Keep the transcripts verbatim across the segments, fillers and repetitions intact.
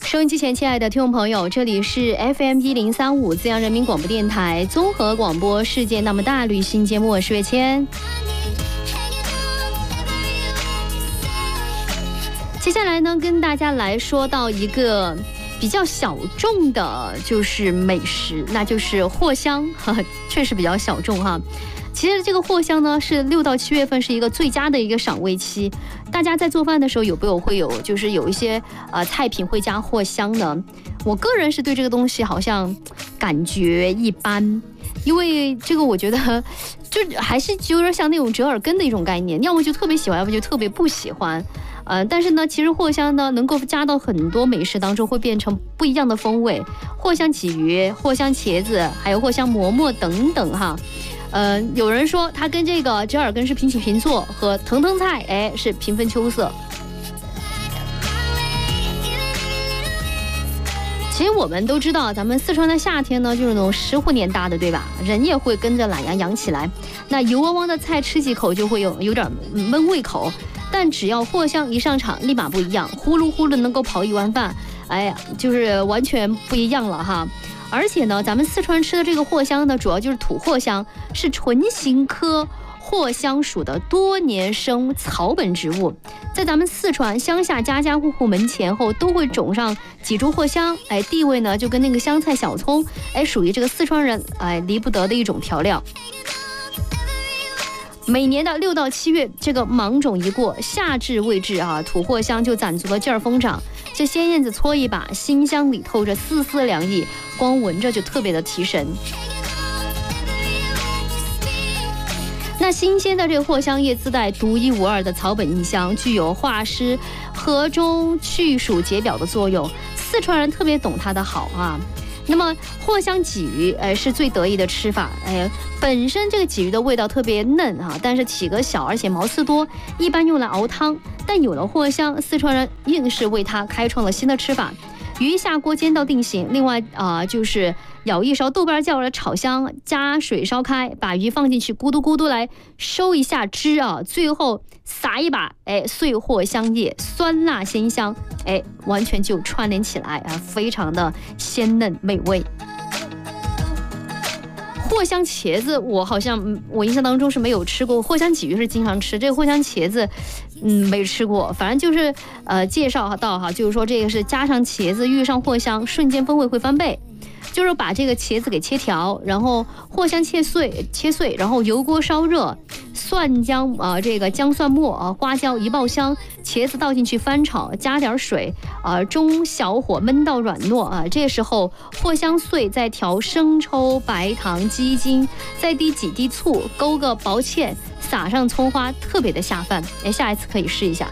收音机前，亲爱的听众朋友，这里是 F M 一零三五资阳人民广播电台综合广播世界那么大旅行节目，我是月谦。接下来呢，跟大家来说到一个比较小众的，就是美食，那就是藿香，确实比较小众哈。其实这个藿香呢，是六到七月份是一个最佳的一个赏味期。大家在做饭的时候有没有会有，就是有一些呃菜品会加藿香呢？我个人是对这个东西好像感觉一般，因为这个我觉得就还是有点像那种折耳根的一种概念，要么就特别喜欢，要么就特别不喜欢。呃，但是呢，其实藿香呢能够加到很多美食当中，会变成不一样的风味。藿香鲫鱼、藿香茄子，还有藿香馍馍等等哈。呃，有人说它跟这个折耳根是平起平坐，和腾腾菜哎是平分秋色。其实我们都知道，咱们四川的夏天呢，就是那种湿乎黏哒的，对吧？人也会跟着懒洋洋起来。那油汪汪的菜吃几口就会有有点闷胃口，但只要藿香一上场，立马不一样，呼噜呼噜能够跑一碗饭，哎呀，就是完全不一样了哈。而且呢，咱们四川吃的这个藿香呢，主要就是土藿香，是唇形科藿香属的多年生草本植物。在咱们四川乡下，家家户户门前后都会种上几株藿香，哎，地位呢就跟那个香菜、小葱，哎，属于这个四川人哎离不得的一种调料。每年的六到七月，这个芒种一过，夏至未至啊，土藿香就攒足了劲儿疯长。这鲜燕子搓一把，馨香里透着丝丝凉意，光闻着就特别的提神。那新鲜的这个藿香叶自带独一无二的草本异香，具有化湿、和中、去暑、解表的作用。四川人特别懂它的好啊。那么藿香鲫鱼，哎，是最得意的吃法。哎，本身这个鲫鱼的味道特别嫩啊，但是体格小，而且毛刺多，一般用来熬汤。但有了藿香，四川人硬是为它开创了新的吃法。鱼下锅煎到定型，另外啊、呃、就是舀一勺豆瓣酱来炒香，加水烧开，把鱼放进去，咕嘟咕嘟来收一下汁啊，最后撒一把哎碎藿香叶，酸辣鲜香，哎，完全就串联起来啊，非常的鲜嫩美味。藿香茄子我好像我印象当中是没有吃过，藿香鲫鱼是经常吃，这个藿香茄子嗯没吃过。反正就是呃介绍到哈，就是说这个是加上茄子遇上藿香，瞬间风味会翻倍。就是把这个茄子给切条，然后藿香切碎切碎，然后油锅烧热，蒜姜啊、呃、这个姜蒜末啊、呃、花椒一爆香，茄子倒进去翻炒，加点水啊、呃、中小火焖到软糯啊、呃、这时候藿香碎再调生抽、白糖、鸡精，再滴几滴醋，勾个薄芡，撒上葱花，特别的下饭。哎，下一次可以试一下。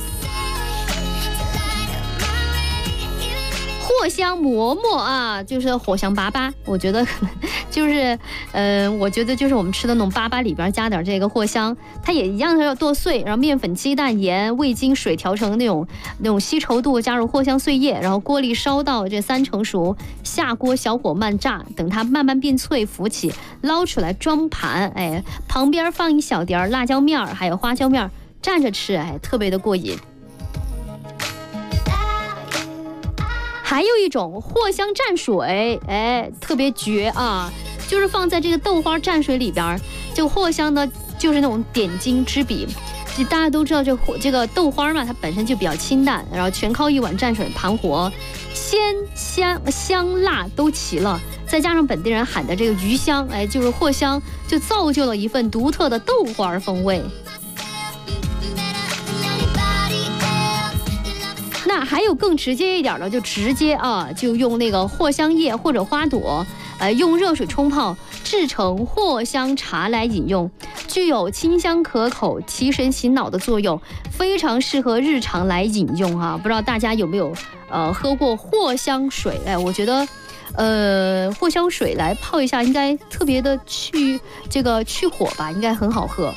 藿香馍馍啊，就是藿香粑粑，我觉得可能就是，嗯、呃，我觉得就是我们吃的那种粑粑里边加点这个藿香，它也一样的要剁碎，然后面粉、鸡蛋、盐、味精、水调成那种那种稀稠度，加入藿香碎叶，然后锅里烧到这三成熟，下锅小火慢炸，等它慢慢变脆浮起，捞出来装盘，哎，旁边放一小碟辣椒面还有花椒面，蘸着吃，哎，特别的过瘾。还有一种藿香蘸水，哎，特别绝啊！就是放在这个豆花蘸水里边，这个藿香呢，就是那种点睛之笔。大家都知道这这个豆花嘛，它本身就比较清淡，然后全靠一碗蘸水盘活，鲜香香辣都齐了，再加上本地人喊的这个鱼香，哎，就是藿香，就造就了一份独特的豆花风味。那还有更直接一点的，就直接啊，就用那个藿香叶或者花朵，呃，用热水冲泡，制成藿香茶来饮用，具有清香可口、提神醒脑的作用，非常适合日常来饮用啊。不知道大家有没有呃喝过藿香水？哎，我觉得，呃，藿香水来泡一下，应该特别的去这个去火吧，应该很好喝。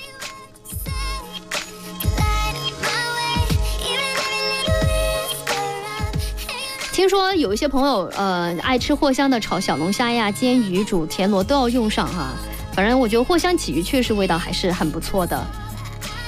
听说有一些朋友，呃，爱吃藿香的，炒小龙虾呀、煎鱼、煮田螺都要用上哈。反正我觉得藿香鲫鱼确实味道还是很不错的。